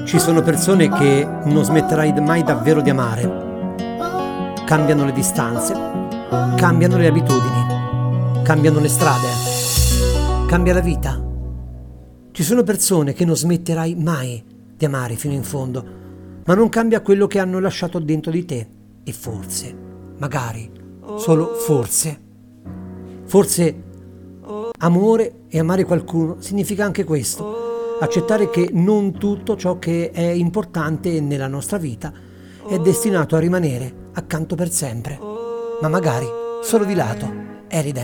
Ci sono persone che non smetterai mai davvero di amare. Cambiano le distanze, cambiano le abitudini, cambiano le strade, cambia la vita. Ci sono persone che non smetterai mai di amare fino in fondo, ma non cambia quello che hanno lasciato dentro di te. E forse, magari, solo forse, amore e amare qualcuno significa anche questo. Accettare che non tutto ciò che è importante nella nostra vita è destinato a rimanere accanto per sempre, ma magari solo di lato. Eriden.